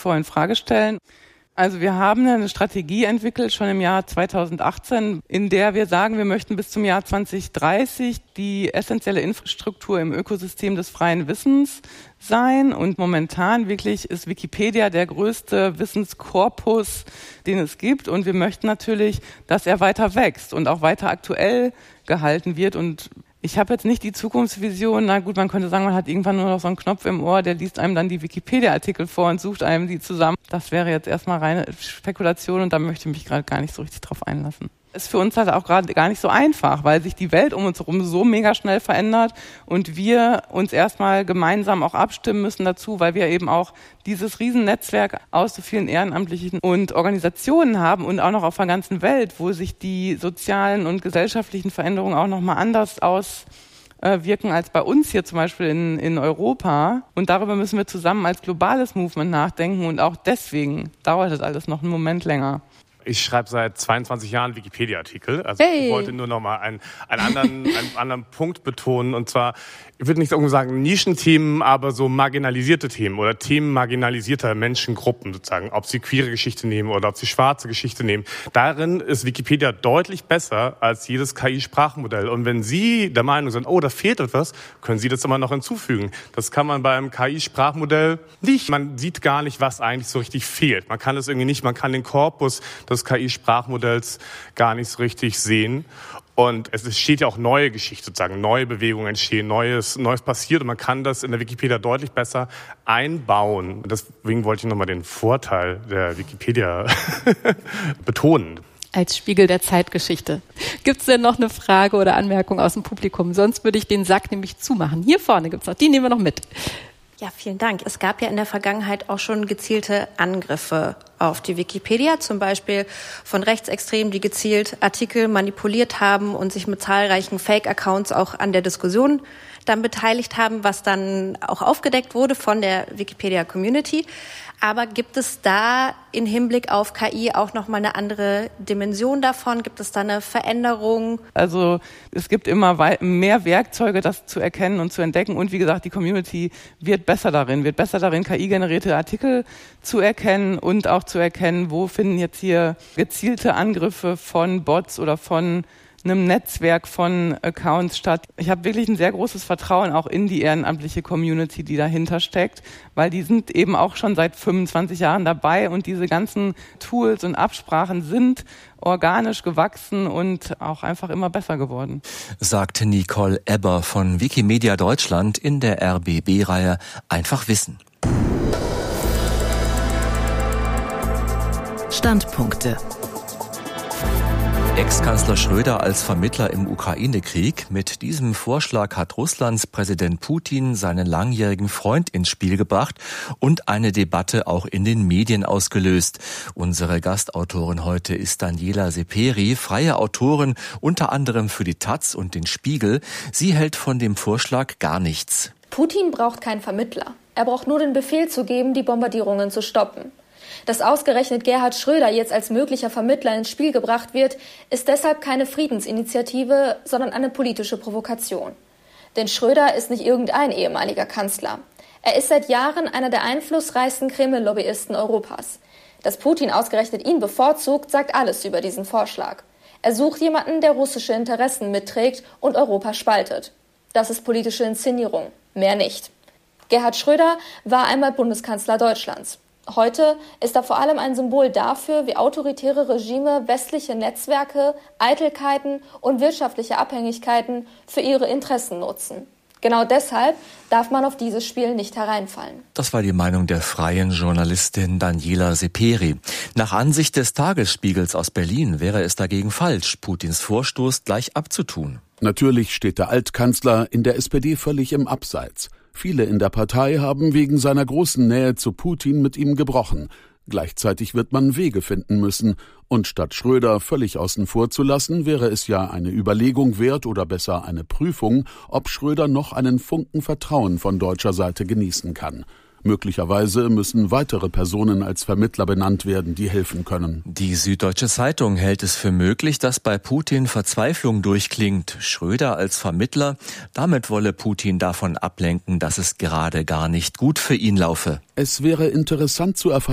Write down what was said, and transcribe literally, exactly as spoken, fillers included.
vor in Frage stellen. Also wir haben eine Strategie entwickelt, schon im Jahr zweitausendachtzehn, in der wir sagen, wir möchten bis zum Jahr zwanzig dreißig die essentielle Infrastruktur im Ökosystem des freien Wissens sein. Und momentan wirklich ist Wikipedia der größte Wissenskorpus, den es gibt. Und wir möchten natürlich, dass er weiter wächst und auch weiter aktuell gehalten wird. Und ich habe jetzt nicht die Zukunftsvision, na gut, man könnte sagen, man hat irgendwann nur noch so einen Knopf im Ohr, der liest einem dann die Wikipedia-Artikel vor und sucht einem die zusammen. Das wäre jetzt erstmal reine Spekulation und da möchte ich mich gerade gar nicht so richtig drauf einlassen. Ist für uns halt auch gerade gar nicht so einfach, weil sich die Welt um uns herum so mega schnell verändert und wir uns erstmal gemeinsam auch abstimmen müssen dazu, weil wir eben auch dieses Riesennetzwerk aus so vielen Ehrenamtlichen und Organisationen haben und auch noch auf der ganzen Welt, wo sich die sozialen und gesellschaftlichen Veränderungen auch nochmal anders auswirken als bei uns hier zum Beispiel in, in Europa. Und darüber müssen wir zusammen als globales Movement nachdenken und auch deswegen dauert das alles noch einen Moment länger. Ich schreibe seit zweiundzwanzig Jahren Wikipedia-Artikel. Also hey. Ich wollte nur noch mal einen, einen, anderen, einen anderen Punkt betonen. Und zwar, ich würde nicht sagen Nischenthemen, aber so marginalisierte Themen oder Themen marginalisierter Menschengruppen sozusagen. Ob sie queere Geschichte nehmen oder ob sie schwarze Geschichte nehmen. Darin ist Wikipedia deutlich besser als jedes K I-Sprachmodell. Und wenn Sie der Meinung sind, oh, da fehlt etwas, können Sie das immer noch hinzufügen. Das kann man beim K I-Sprachmodell nicht. Man sieht gar nicht, was eigentlich so richtig fehlt. Man kann es irgendwie nicht, man kann den Korpus des K I-Sprachmodells gar nicht so richtig sehen. Und es entsteht ja auch neue Geschichte sozusagen, neue Bewegungen entstehen, Neues, Neues passiert und man kann das in der Wikipedia deutlich besser einbauen. Deswegen wollte ich nochmal den Vorteil der Wikipedia betonen. Als Spiegel der Zeitgeschichte. Gibt es denn noch eine Frage oder Anmerkung aus dem Publikum? Sonst würde ich den Sack nämlich zumachen. Hier vorne gibt es noch, die nehmen wir noch mit. Ja, vielen Dank. Es gab ja in der Vergangenheit auch schon gezielte Angriffe auf die Wikipedia, zum Beispiel von Rechtsextremen, die gezielt Artikel manipuliert haben und sich mit zahlreichen Fake-Accounts auch an der Diskussion dann beteiligt haben, was dann auch aufgedeckt wurde von der Wikipedia-Community. Aber gibt es da in Hinblick auf K I auch nochmal eine andere Dimension davon? Gibt es da eine Veränderung? Also es gibt immer mehr Werkzeuge, das zu erkennen und zu entdecken. Und wie gesagt, die Community wird besser darin, wird besser darin, K I-generierte Artikel zu erkennen und auch zu erkennen, wo finden jetzt hier gezielte Angriffe von Bots oder von einem Netzwerk von Accounts statt. Ich habe wirklich ein sehr großes Vertrauen auch in die ehrenamtliche Community, die dahinter steckt, weil die sind eben auch schon seit fünfundzwanzig Jahren dabei und diese ganzen Tools und Absprachen sind organisch gewachsen und auch einfach immer besser geworden. Sagte Nicole Ebber von Wikimedia Deutschland in der R B B-Reihe Einfach Wissen. Standpunkte. Ex-Kanzler Schröder als Vermittler im Ukraine-Krieg. Mit diesem Vorschlag hat Russlands Präsident Putin seinen langjährigen Freund ins Spiel gebracht und eine Debatte auch in den Medien ausgelöst. Unsere Gastautorin heute ist Daniela Seperi, freie Autorin unter anderem für die Taz und den Spiegel. Sie hält von dem Vorschlag gar nichts. Putin braucht keinen Vermittler. Er braucht nur den Befehl zu geben, die Bombardierungen zu stoppen. Dass ausgerechnet Gerhard Schröder jetzt als möglicher Vermittler ins Spiel gebracht wird, ist deshalb keine Friedensinitiative, sondern eine politische Provokation. Denn Schröder ist nicht irgendein ehemaliger Kanzler. Er ist seit Jahren einer der einflussreichsten Kreml-Lobbyisten Europas. Dass Putin ausgerechnet ihn bevorzugt, sagt alles über diesen Vorschlag. Er sucht jemanden, der russische Interessen mitträgt und Europa spaltet. Das ist politische Inszenierung, mehr nicht. Gerhard Schröder war einmal Bundeskanzler Deutschlands. Heute ist er vor allem ein Symbol dafür, wie autoritäre Regime westliche Netzwerke, Eitelkeiten und wirtschaftliche Abhängigkeiten für ihre Interessen nutzen. Genau deshalb darf man auf dieses Spiel nicht hereinfallen. Das war die Meinung der freien Journalistin Daniela Seperi. Nach Ansicht des Tagesspiegels aus Berlin wäre es dagegen falsch, Putins Vorstoß gleich abzutun. Natürlich steht der Altkanzler in der S P D völlig im Abseits. Viele in der Partei haben wegen seiner großen Nähe zu Putin mit ihm gebrochen. Gleichzeitig wird man Wege finden müssen. Und statt Schröder völlig außen vor zu lassen, wäre es ja eine Überlegung wert oder besser eine Prüfung, ob Schröder noch einen Funken Vertrauen von deutscher Seite genießen kann. Möglicherweise müssen weitere Personen als Vermittler benannt werden, die helfen können. Die Süddeutsche Zeitung hält es für möglich, dass bei Putin Verzweiflung durchklingt. Schröder als Vermittler, damit wolle Putin davon ablenken, dass es gerade gar nicht gut für ihn laufe. Es wäre interessant zu erfahren,